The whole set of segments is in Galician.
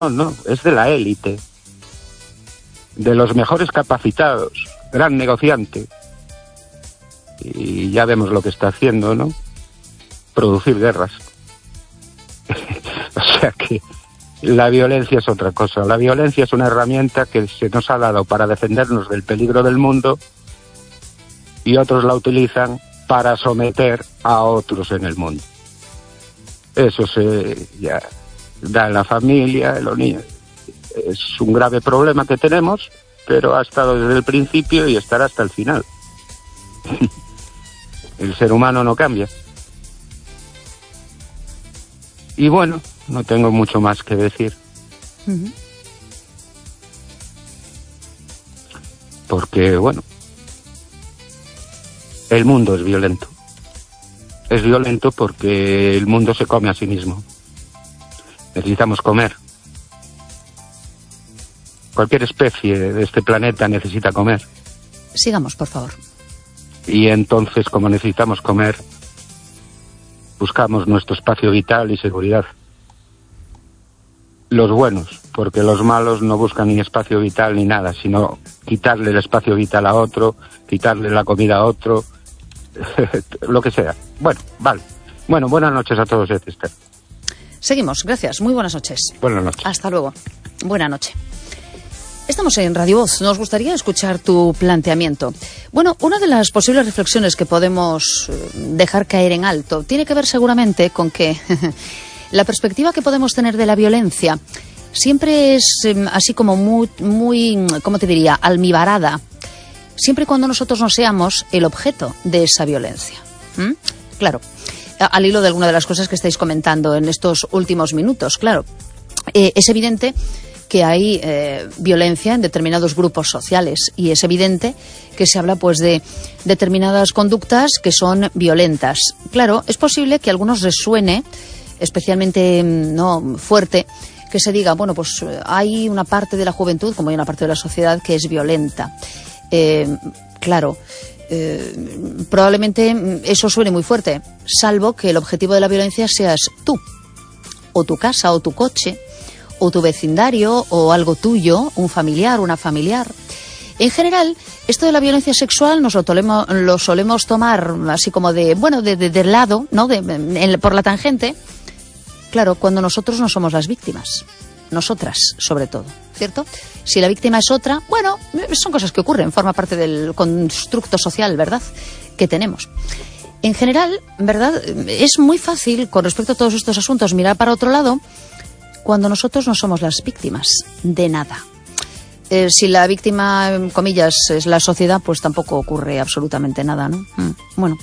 no, es de la élite, de los mejores capacitados, gran negociante. Y ya vemos lo que está haciendo, ¿no? Producir guerras. O sea que la violencia es otra cosa. La violencia es una herramienta que se nos ha dado para defendernos del peligro del mundo y otros la utilizan para someter a otros en el mundo. Eso se ya da en la familia, en los niños. Es un grave problema que tenemos, pero ha estado desde el principio y estará hasta el final. El ser humano no cambia. Y bueno, no tengo mucho más que decir. Porque, bueno, el mundo es violento. Es violento porque el mundo se come a sí mismo. Necesitamos comer. Cualquier especie de este planeta necesita comer. Sigamos, por favor. Y entonces, como necesitamos comer, buscamos nuestro espacio vital y seguridad. Los buenos, porque los malos no buscan ni espacio vital ni nada, sino quitarle el espacio vital a otro, quitarle la comida a otro, lo que sea. Bueno, vale. Bueno, buenas noches a todos, Esther. Seguimos, gracias. Muy buenas noches. Buenas noches. Hasta luego. Buena noche. Estamos en Radio Voz. Nos gustaría escuchar tu planteamiento. Bueno, una de las posibles reflexiones que podemos dejar caer en alto tiene que ver seguramente con que la perspectiva que podemos tener de la violencia siempre es así como muy, ¿cómo te diría?, almibarada. Siempre y cuando nosotros no seamos el objeto de esa violencia. Claro, al hilo de alguna de las cosas que estáis comentando en estos últimos minutos, claro. Es evidente que hay violencia en determinados grupos sociales y es evidente que se habla pues de determinadas conductas que son violentas. Claro, es posible que a algunos les suene especialmente no fuerte que se diga, bueno, pues hay una parte de la juventud, como hay una parte de la sociedad que es violenta. Claro, probablemente eso suene muy fuerte, salvo que el objetivo de la violencia seas tú, o tu casa, o tu coche, o tu vecindario, o algo tuyo, un familiar, una familiar. En general, esto de la violencia sexual nos lo solemos tomar así como de lado, ¿no? Por la tangente. Claro, cuando nosotros no somos las víctimas. Nosotras, sobre todo, ¿cierto? Si la víctima es otra, bueno, son cosas que ocurren, forma parte del constructo social, ¿verdad?, que tenemos. En general, ¿verdad?, es muy fácil, con respecto a todos estos asuntos, mirar para otro lado cuando nosotros no somos las víctimas de nada. Si la víctima, comillas, es la sociedad, pues tampoco ocurre absolutamente nada, ¿no? Bueno,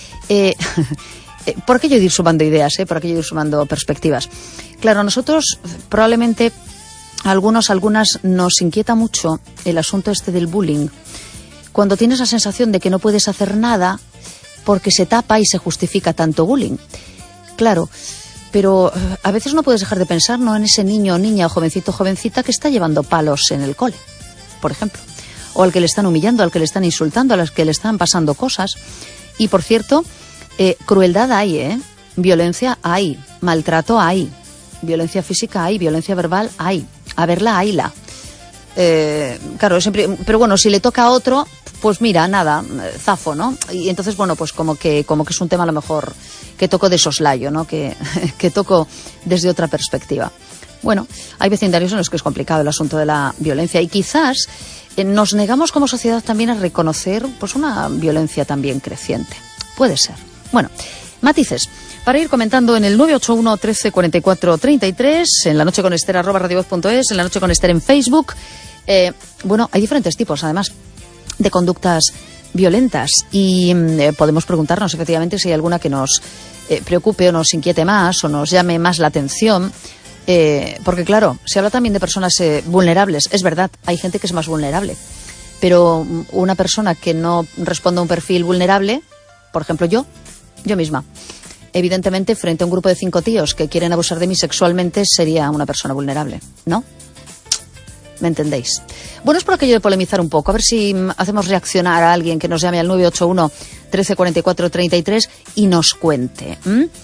por aquello de ir sumando ideas, por aquello de ir sumando perspectivas. Claro, nosotros probablemente, algunas nos inquieta mucho el asunto este del bullying. Cuando tienes la sensación de que no puedes hacer nada porque se tapa y se justifica tanto bullying. Claro, pero a veces no puedes dejar de pensar, ¿no?, en ese niño o niña o jovencito o jovencita que está llevando palos en el cole, por ejemplo. O al que le están humillando, al que le están insultando, a las que le están pasando cosas. Y, por cierto, crueldad hay, violencia hay, maltrato hay, violencia física hay, violencia verbal hay, haberla hayla. Claro, siempre, pero bueno, si le toca a otro, pues mira, nada, zafo, ¿no? Y entonces, bueno, pues como que es un tema a lo mejor que toco de soslayo, ¿no? Que toco desde otra perspectiva. Bueno, hay vecindarios en los que es complicado el asunto de la violencia y quizás nos negamos como sociedad también a reconocer pues una violencia también creciente. Puede ser. Bueno, matices para ir comentando en el 981 13 44 33, en la noche con Esther @radiovoz.es, en la noche con Esther en Facebook. Bueno, hay diferentes tipos además de conductas violentas y podemos preguntarnos efectivamente si hay alguna que nos preocupe o nos inquiete más o nos llame más la atención, porque claro, se habla también de personas vulnerables. Es verdad, hay gente que es más vulnerable, pero una persona que no responde a un perfil vulnerable, por ejemplo yo misma, evidentemente frente a un grupo de 5 tíos que quieren abusar de mí sexualmente sería una persona vulnerable, ¿no? ¿Me entendéis? Bueno, es por aquello de polemizar un poco, a ver si hacemos reaccionar a alguien que nos llame al 981 13 44 33 y nos cuente.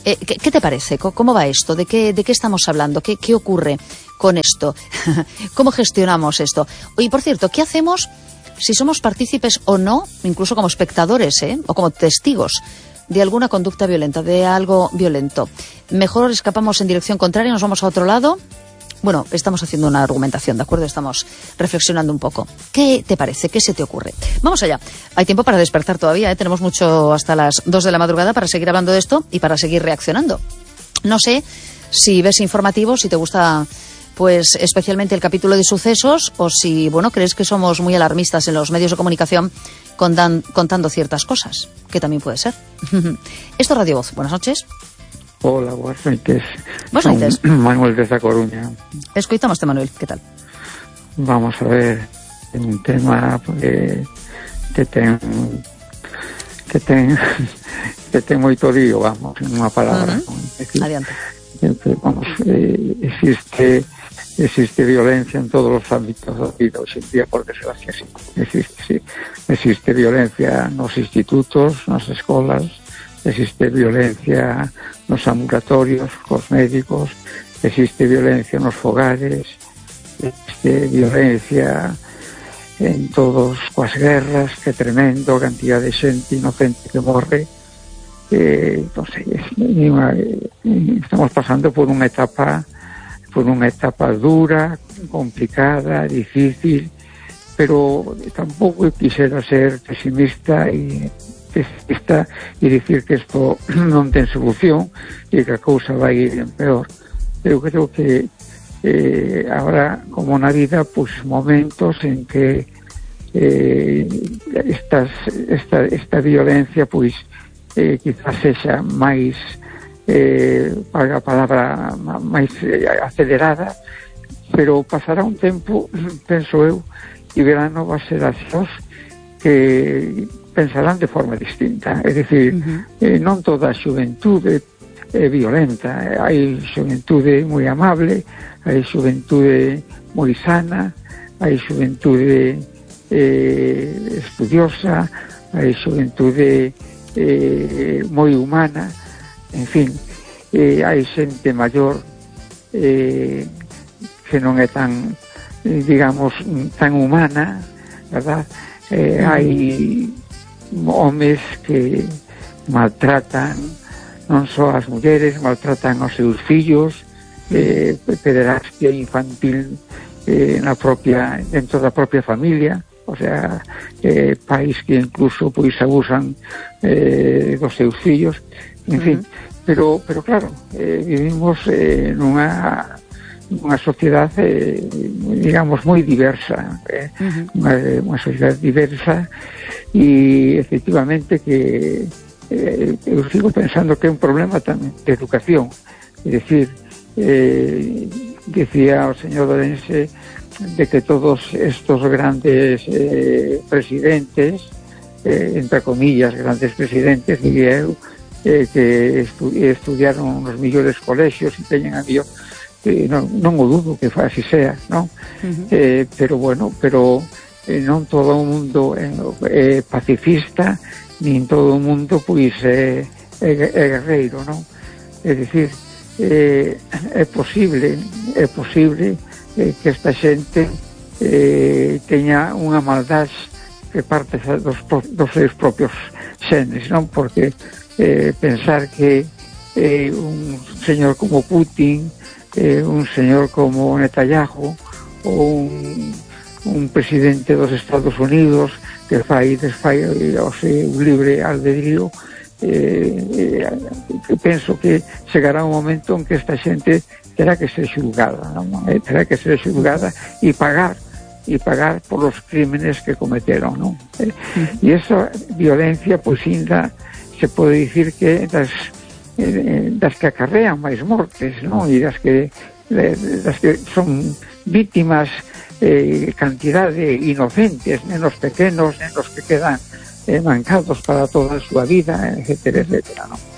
¿Qué te parece? ¿Cómo va esto? ¿De qué estamos hablando? ¿Qué ocurre con esto? ¿Cómo gestionamos esto? Y por cierto, ¿qué hacemos si somos partícipes o no, incluso como espectadores, o como testigos de alguna conducta violenta, de algo violento? ¿Mejor escapamos en dirección contraria, nos vamos a otro lado? Bueno, estamos haciendo una argumentación, ¿de acuerdo? Estamos reflexionando un poco. ¿Qué te parece? ¿Qué se te ocurre? Vamos allá. Hay tiempo para despertar todavía, ¿eh? Tenemos mucho hasta las 2 de la madrugada para seguir hablando de esto y para seguir reaccionando. No sé si ves informativos, si te gusta pues especialmente el capítulo de sucesos, o si, bueno, crees que somos muy alarmistas en los medios de comunicación contando ciertas cosas, que también puede ser. Esto es Radio Voz. Buenas noches. Hola, buenas noites. Buenas noites. Manuel desde A Coruña. Escoitamos-te, Manuel, que tal? Vamos a ver, un tema que ten moito lío, vamos, en unha palabra. Adiante. Vamos, existe violencia en todos os ámbitos da vida hoxe en día, por desgracia, sí. Existe violencia nos institutos, nas escolas, existe violencia nos ambulatorios, cos médicos, existe violencia nos fogares, existe violencia en todos, coas guerras, que tremendo, cantidad de xente inocente que morre. Non sei, estamos pasando por unha etapa dura, complicada, difícil, pero tampouco quixera ser pesimista e dicir que isto non ten solución e que a cousa vai ir en peor. Eu creo que agora, como na vida, pois momentos en que esta violencia pois quizás sexa máis a palabra máis acelerada, pero pasará un tempo, penso eu, e verán novas xeracións que pensarán de forma distinta. É dicir, non toda a xuventude é violenta, hai xuventude moi amable, hai xuventude moi sana, hai xuventude estudiosa, hai xuventude moi humana, en fin, hai xente maior que non é tan, digamos, tan humana, verdad? Hai homes que maltratan non só as mulleres, maltratan aos seus fillos, pederastia infantil dentro da propia familia, o sea, pais que incluso pois abusan dos seus fillos, en fin, pero claro, vivimos nunha sociedade, digamos, moi diversa, unha sociedade diversa, e efectivamente que eu sigo pensando que é un problema tamén de educación. É dicir, decía o señor Orense de que todos estos grandes presidentes, entre comillas, grandes presidentes, diría eu, que estudiaron nos millores colexios e teñen a mellor, non o dudo que así sea, non? Pero bueno, non todo o mundo é pacifista, nin todo o mundo pois é guerreiro, non? É dicir, é posible que esta xente teña unha maldade que parte dos seus propios xenes, non? Porque pensar que un señor como Putin, un señor como Netanyahu ou un presidente dos Estados Unidos que desfai o seu libre albedrío, penso que chegará un momento en que esta xente terá que ser xulgada, non? Terá que ser xulgada e pagar por os crímenes que cometeron, non? E esa violencia, pois, ainda se pode dicir que das que acarrean máis mortes, non? E das que son vítimas cantidade inocentes, nenos pequenos, nenos que quedan mancados para toda a súa vida, etcétera, etcétera, non?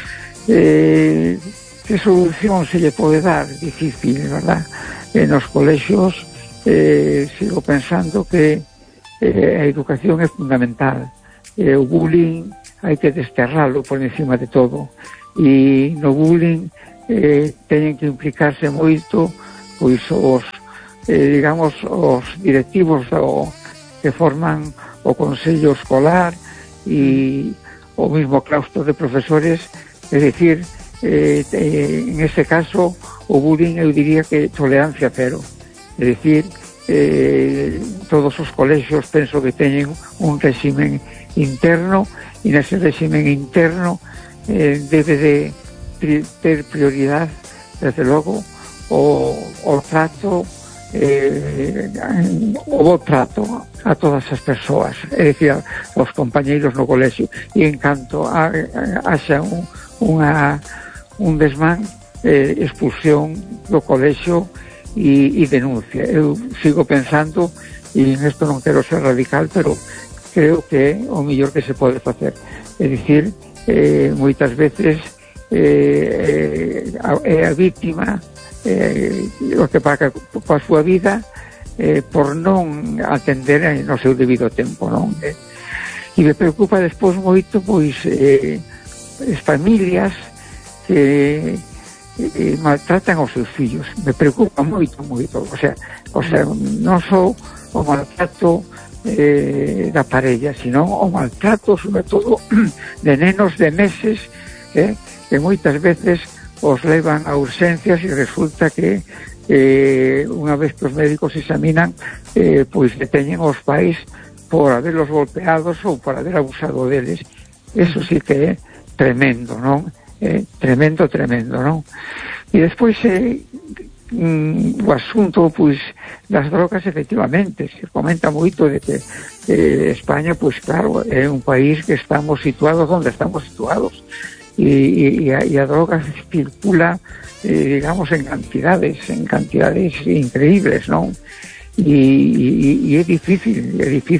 Que solución se lle pode dar? Difícil, verdad? Nos colexios sigo pensando que a educación é fundamental. O bullying, hai que desterralo por encima de todo, e no bullying teñen que implicarse moito pois os digamos os directivos que forman o Consello Escolar e o mismo claustro de profesores, é dicir, en este caso o bullying eu diría que tolerancia cero, é dicir, todos os colexios penso que teñen un réximen interno, e nese réximen interno debe de ter prioridade, desde logo, o trato, o bo trato a todas as persoas, é dicir, aos compañeiros no colexio, e en canto haxa un desmán, expulsión do colexio e denuncia. Eu sigo pensando, e en isto non quero ser radical, pero creo que é o mellor que se pode facer, é dicir, moitas veces é a víctima o que paga coa súa vida por non atender no seu debido tempo, non? E me preocupa despois moito pois as familias que maltratan aos seus fillos. Me preocupa moito, o sea, non só o maltrato da parella, sino o maltrato sobre todo de nenos de meses que moitas veces os levan a urgencias e resulta que unha vez que os médicos examinan pois deteñen os pais por haberlos golpeados ou por haber abusado deles. Eso sí que é tremendo, non? Tremendo, non? E despois o asunto pois das drogas, efectivamente se comenta moito de que España, pois claro, é un país que estamos situados onde estamos situados e a droga circula digamos en cantidades increíbles, non? E é difícil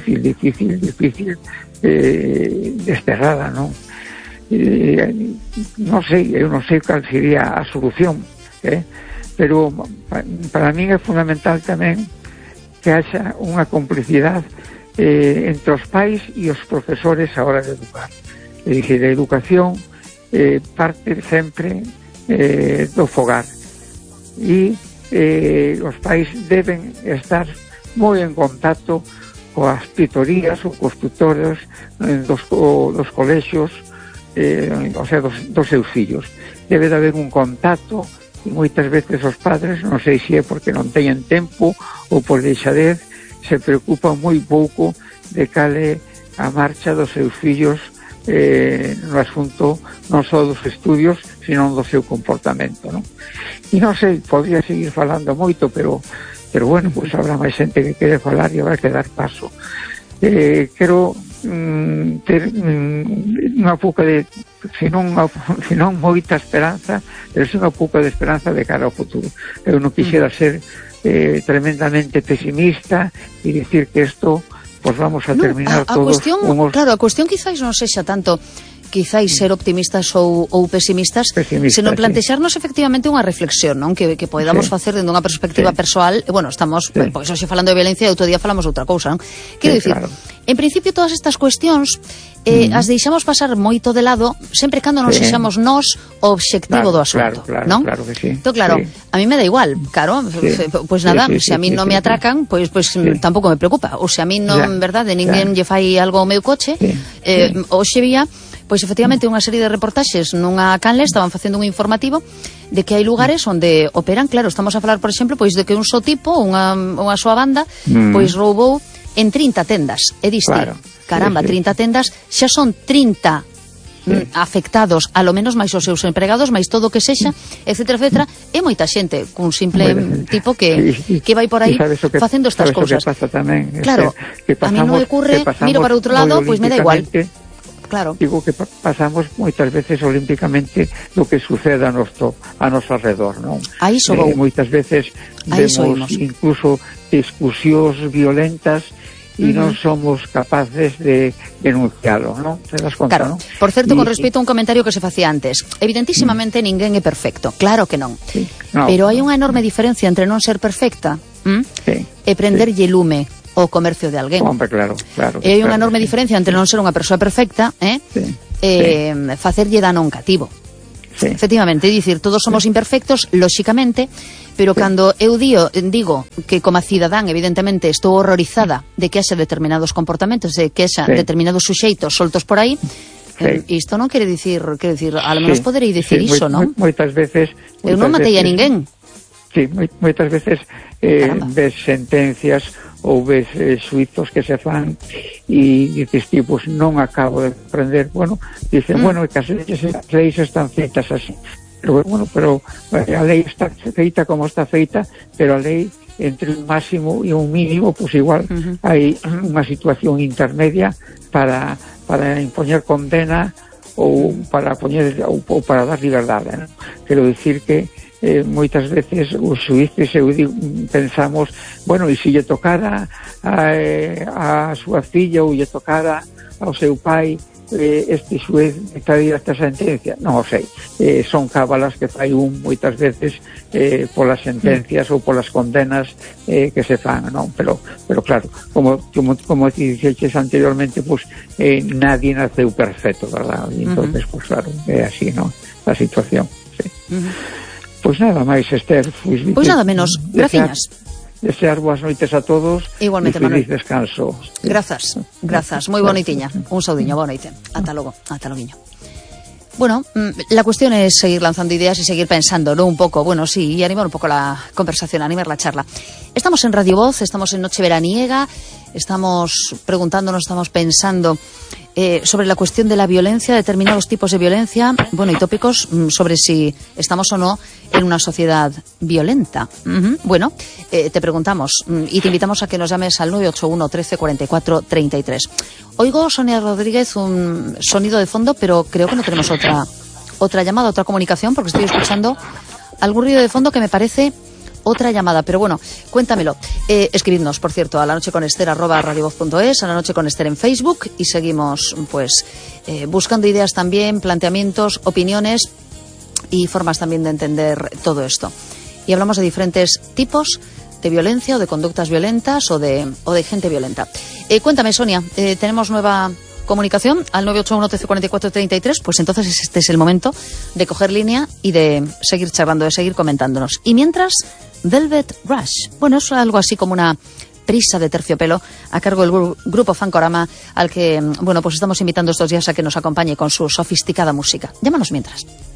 desterrada, non? Eu non sei cal sería a solución, pero para mí é fundamental tamén que haxa unha complicidade entre os pais e os profesores a hora de educar. É dicir, a educación parte sempre do fogar e os pais deben estar moi en contacto coas tutorías ou cos tutores dos colexios, o sea, dos seus fillos. Debe de haber un contacto e moitas veces os padres, non sei se é porque non teñen tempo ou por deixadez, se preocupan moi pouco de cal é a marcha dos seus fillos no asunto non só dos estudios, sino do seu comportamento, non? E non sei, podría seguir falando moito, pero bueno, pois habrá máis xente que quere falar e habrá que dar paso. Quero ter unha pouca de, se non moita esperanza, pero unha pouca de esperanza de cara ao futuro. Eu non quixera ser tremendamente pesimista e dicir que isto pues vamos a terminar todos Claro, a cuestión quizáis non sexa tanto quizáis ser optimistas ou pesimistas, senón plantexarnos efectivamente unha reflexión, non? Que podamos facer dentro dunha perspectiva persoal. Bueno, estamos, pois hoxe falando de violencia e outro día falamos outra cousa, non? Quero dicir, en principio todas estas cuestións as deixamos pasar moito de lado sempre cando non sexamos nós o obxectivo do asunto, non? Claro que sí. Entón, claro, a mí me da igual, claro, pois nada, se a mí non me atracan, pois tampouco me preocupa, ou se a mí non, verdade, ninguén lle fai algo ao meu coche, hoxe vía pois efectivamente unha serie de reportaxes nunha canle estaban facendo un informativo de que hai lugares onde operan, claro, estamos a falar, por exemplo, pois de que un só tipo, unha súa banda, pois roubou en 30 tendas. E diste, caramba, 30 tendas, xa son 30 afectados, a lo menos máis os seus empregados, máis todo o que sexa, etcétera, etcétera, e moita xente cun simple tipo que vai por aí facendo estas cousas. Claro, a mí non me ocurre, miro para outro lado, pois me da igual. Claro. Digo que pasamos moitas veces olímpicamente do que sucede a noso alrededor, non? A iso vou. Moitas veces vemos incluso discusións violentas e non somos capaces de denuncialo, non? Te das conta, claro, non? Por certo, con respecto a un comentario que se facía antes, evidentísimamente ninguén é perfecto, claro que non. Pero hai unha enorme diferencia entre non ser perfecta e prenderlle lume o comercio de alguén. Hombre, claro. E hai unha enorme diferencia entre non ser unha persoa perfecta facerlle dano a un cativo. Sí. Efectivamente, é dicir, todos somos imperfectos, lóxicamente, pero cando eu digo que como cidadán, evidentemente, estou horrorizada de que haxa determinados comportamentos, de que haxa determinados suxeitos soltos por aí, isto non quere dicir, a lo menos poderei dicir iso, non? Moitas veces eu non matei a ninguén. Sí, moitas veces ves sentencias ou ves suizos que se fan e dices, pues non acabo de aprender. Bueno, dicen, bueno, que as leis están feitas así. Pero a lei está feita como está feita, pero a lei entre un máximo e un mínimo, pues igual hai unha situación intermedia para impoñer condena ou para para dar liberdade, ¿no? Quero dicir que moitas veces os xuíces pensamos, bueno, e se lle tocara a súa filla ou lle tocara ao seu pai este xuez dictaría esta sentencia, non o sei, son cábalas que fai moitas veces polas sentencias ou polas condenas que se fan, non? Pero claro, como dixeches anteriormente, pues nadie naceu perfecto, verdad? E entonces, pues claro, é así, non? A situación, sí. Pois nada máis, Esther. Pois nada menos, graciñas. Desear boas noites a todos. Igualmente, e feliz Manuel. Descanso. Grazas, moi bonitiña. Un saudiño, boa noite. Ata logo, ata loguiño. Bueno, la cuestión es seguir lanzando ideas y seguir pensando, ¿no? Un poco, bueno, sí, y animar un poco la conversación, animar la charla. Estamos en Radio Voz, estamos en Noche Veraniega, estamos preguntándonos, estamos pensando sobre la cuestión de la violencia, determinados tipos de violencia, bueno, y tópicos sobre si estamos o no en una sociedad violenta. Bueno, te preguntamos y te invitamos a que nos llames al 981 13 44 33. Oigo, Sonia Rodríguez, un sonido de fondo, pero creo que no tenemos otra llamada, otra comunicación, porque estoy escuchando algún ruido de fondo que me parece otra llamada, pero bueno, cuéntamelo. Escribidnos, por cierto, a lanocheconester@radiovoz.es, a La Noche con Esther en Facebook, y seguimos pues buscando ideas también, planteamientos, opiniones y formas también de entender todo esto. Y hablamos de diferentes tipos de violencia o de conductas violentas o de gente violenta. Cuéntame, Sonia, tenemos nueva comunicación al 981 13 44 33, pues entonces este es el momento de coger línea y de seguir charlando, de seguir comentándonos. Y mientras, Velvet Rush. Bueno, es algo así como una prisa de terciopelo a cargo del grupo Fancorama, al que, bueno, pues estamos invitando estos días a que nos acompañe con su sofisticada música. Llámanos mientras.